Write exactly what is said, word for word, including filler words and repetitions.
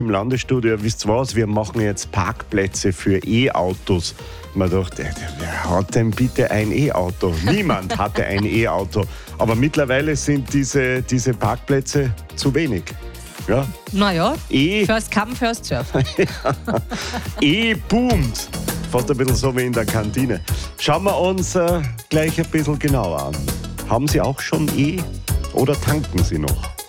Im Landesstudio, wisst ihr was, wir machen jetzt Parkplätze für E-Autos. Man dachte, wer hat denn bitte ein E-Auto? Niemand hatte ein E-Auto. Aber mittlerweile sind diese, diese Parkplätze zu wenig. Ja? Naja, E, first come, first serve. E boomt. Fast ein bisschen so wie in der Kantine. Schauen wir uns äh, gleich ein bisschen genauer an. Haben Sie auch schon E oder tanken Sie noch?